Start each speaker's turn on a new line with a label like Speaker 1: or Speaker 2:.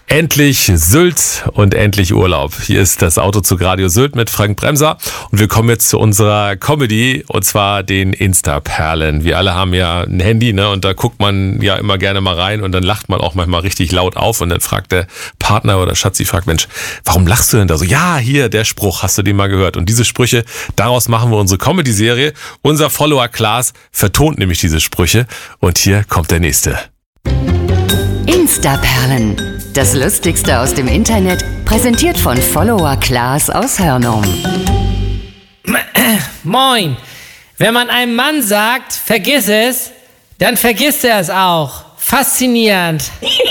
Speaker 1: Endlich Sylt und endlich Urlaub. Hier ist das Autozug Radio Sylt mit Frank Bremser und wir kommen jetzt zu unserer Comedy und zwar den Insta-Perlen. Wir alle haben ja ein Handy, ne, und da guckt man ja immer gerne mal rein und dann lacht man auch manchmal richtig laut auf und dann fragt der Partner oder Schatzi fragt, Mensch, warum lachst du denn da so? Ja, hier, der Spruch, hast du den mal gehört? Und diese Sprüche, daraus machen wir unsere Comedy-Serie. Unser Follower Klaas vertont nämlich diese Sprüche und hier kommt der nächste.
Speaker 2: Insta-Perlen. Das Lustigste aus dem Internet, präsentiert von Follower Klaas aus Hörnum.
Speaker 3: Moin. Wenn man einem Mann sagt, vergiss es, dann vergisst er es auch. Faszinierend.